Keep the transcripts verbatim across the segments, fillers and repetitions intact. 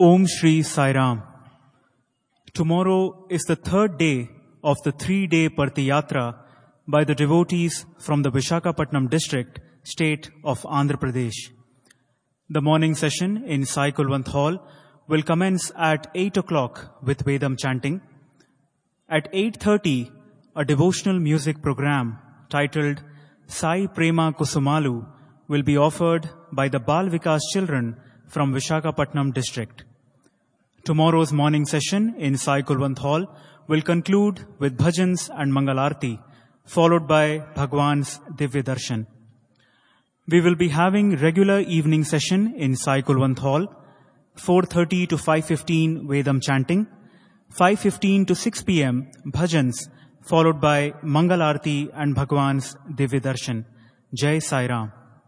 Om Shri Sai Ram. Tomorrow is the third day of the three-day Parthi Yatra by the devotees from the Visakhapatnam district, state of Andhra Pradesh. The morning session in Sai Kulwant Hall will commence at eight o'clock with Vedam chanting. At eight thirty, a devotional music program titled Sai Prema Kusumalu will be offered by the Bal Vikas children from Visakhapatnam district. Tomorrow's morning session in Sai Kulwant Hall will conclude with bhajans and Mangal Aarti, followed by Bhagwan's Divya Darshan. We will be having regular evening session in Sai Kulwant Hall, four thirty to five fifteen Vedam chanting, five fifteen to six p.m. bhajans, followed by Mangal Aarti and Bhagwan's Divya Darshan. Jai Sai Ram.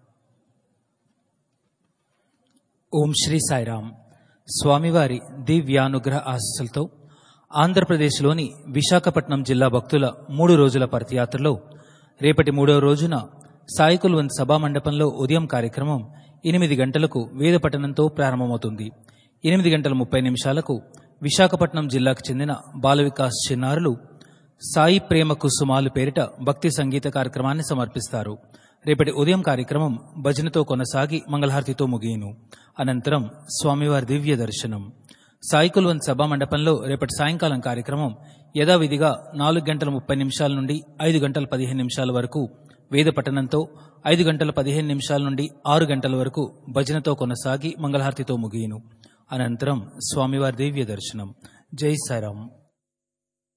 ఓం శ్రీ సాయిరామ్. స్వామివారి దివ్యానుగ్రహ ఆశీస్సులతో ఆంధ్రప్రదేశ్లోని విశాఖపట్నం జిల్లా భక్తుల మూడు రోజుల పరతియాత్రలో రేపటి మూడవ రోజున సాయి కుల్వంత్ సభా మండపంలో ఉదయం కార్యక్రమం ఎనిమిది గంటలకు వేద పఠనంతో ప్రారంభమవుతుంది. ఎనిమిది గంటల ముప్పై నిమిషాలకు విశాఖపట్నం జిల్లాకు చెందిన బాల వికాస్ చిన్నారులు సాయి ప్రేమ కుసుమాలు పేరిట భక్తి సంగీత కార్యక్రమాన్ని సమర్పిస్తారు. రేపటి ఉదయం కార్యక్రమం భజనతో కొనసాగి మంగళహారతితో ముగియను. అనంతరం స్వామివారి దివ్య దర్శనం. సాయి కుల్వంత్ సభా మండపంలో రేపటి సాయంకాలం కార్యక్రమం యథావిధిగా నాలుగు గంటల ముప్పై నిమిషాల నుండి ఐదు గంటల పదిహేను నిమిషాల వరకు వేద పఠనంతో, ఐదు గంటల పదిహేను నిమిషాల నుండి ఆరు గంటల వరకు భజనతో కొనసాగి మంగళహారతితో ముగియను. అనంతరం స్వామివారి దివ్య దర్శనం. జై సాయిరామ్.